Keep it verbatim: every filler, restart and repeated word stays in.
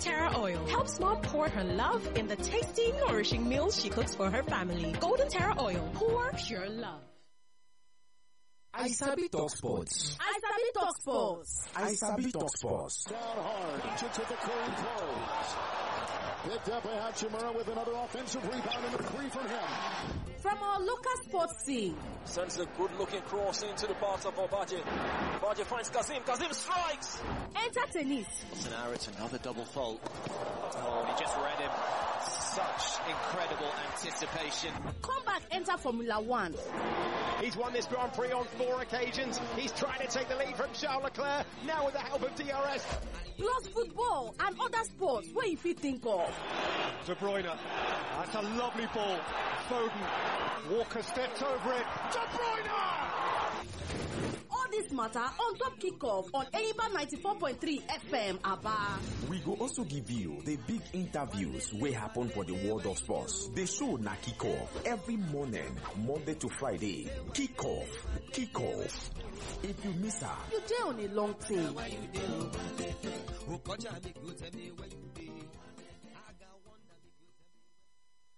Terra Oil helps mom pour her love in the tasty, nourishing meals she cooks for her family. Golden Terra Oil, pour pure love. I sabi talk sports. I sabi talk sports. I sabi talk sports. Down hard into the clean close. Picked up by Hachimura with another offensive rebound and a three from him. From our local sports team. Sends a good-looking cross into the path of Obaje. Obaje finds Kazim. Kazim strikes. Enter tennis. It's another double fault. Oh, he just read him. Such incredible anticipation. Come back, enter Formula One. He's won this Grand Prix on four occasions. He's trying to take the lead from Charles Leclerc, now with the help of D R S. Plus football and other sports where you fit think of. De Bruyne, that's a lovely ball. Foden, Walker steps over it. De Bruyne! All this matter on Top Kickoff on Eibar ninety-four point three F M, Aba. We go also give you the big interviews wey happen for the world of sports. The show na Kickoff every morning, Monday to Friday. Kickoff, Kickoff. If you miss her, you dey on a long thing.